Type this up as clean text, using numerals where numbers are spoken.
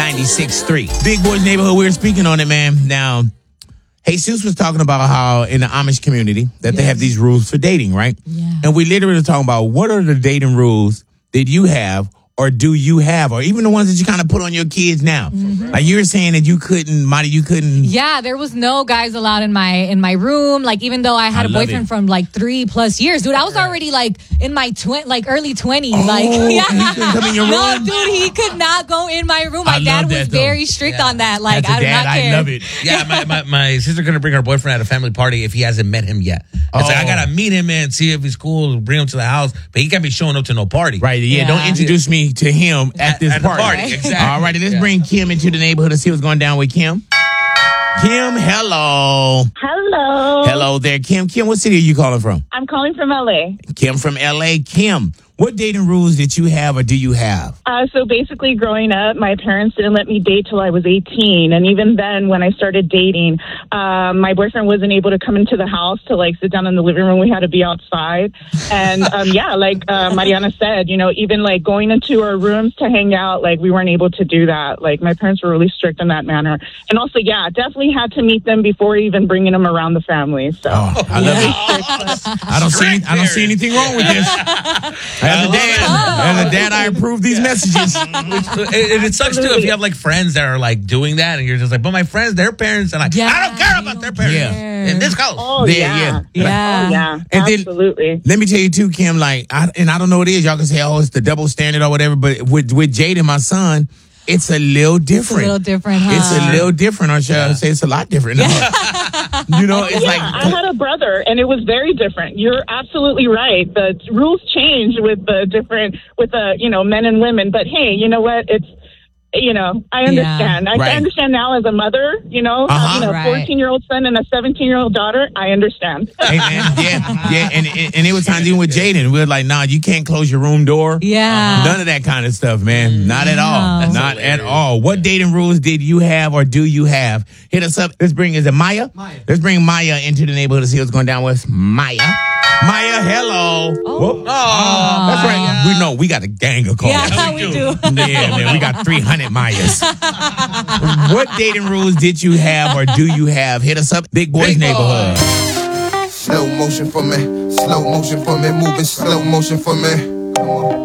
96.3. Big Boys Neighborhood, we were speaking on it, man. Now, Jesus was talking about how in the Amish community that they have these rules for dating, right? Yeah. And we literally were talking about what are the dating rules that you have or do you have, or even the ones that you kind of put on your kids now. Mm-hmm. Like you were saying that you couldn't, Marty, you couldn't. Yeah, there was no guys allowed in my room. Like even though I had a boyfriend from like 3+ years, dude, I was already like in my early 20s. Like, He couldn't come in your room? No, dude, he could not go in my room. My dad was very strict on that. Like, As a I do dad, not care. I love it. Yeah, my sister gonna bring her boyfriend at a family party if he hasn't met him yet. It's like I gotta meet him and see if he's cool. Bring him to the house, but he can't be showing up to no party. Right? Yeah. Don't introduce me to him at this party. Right. Exactly. All right, let's bring Kim into the neighborhood to see what's going down with Kim. Kim, hello. Hello there, Kim. Kim, what city are you calling from? I'm calling from LA. Kim from LA. Kim, what dating rules did you have or do you have? So basically, growing up, my parents didn't let me date till I was 18. And even then, when I started dating, my boyfriend wasn't able to come into the house to like sit down in the living room. We had to be outside. And like Mariana said, you know, even like going into our rooms to hang out, like we weren't able to do that. Like my parents were really strict in that manner. And also, definitely had to meet them before even bringing them around the family. So I love it. I don't see anything wrong with this. As a dad, I approve these messages. It sucks too if you have like friends that are like doing that, and you're just like, but my friends, their parents, and like, I don't care about their parents. Yeah. In this house. Oh, Yeah. And absolutely. Then, let me tell you too, Kim, like, I don't know what it is. Y'all can say, it's the double standard or whatever, but with Jaden, my son, it's a little different. It's a little different, huh? It's a little different, or should I say it's a lot different? You know, it's like... I had a brother, and it was very different. You're absolutely right. The rules change with men and women. But hey, you know what? It's, I understand. I understand now as a mother, having a 14-year-old son and a 17-year-old daughter. I understand. And it was times even with Jaden, we were like, nah, you can't close your room door. Yeah. None of that kind of stuff, man. Not at all. No. Not at all. What dating rules did you have or do you have? Hit us up. Is it Maya? Let's bring Maya into the neighborhood to see what's going down with Maya. Maya, hello. That's right. We got a gang of calls. Yeah, we do. Yeah, man, we got 300 Mayas. What dating rules did you have or do you have? Hit us up, Big Boys Neighborhood. Slow motion for me, moving slow motion for me. Come on.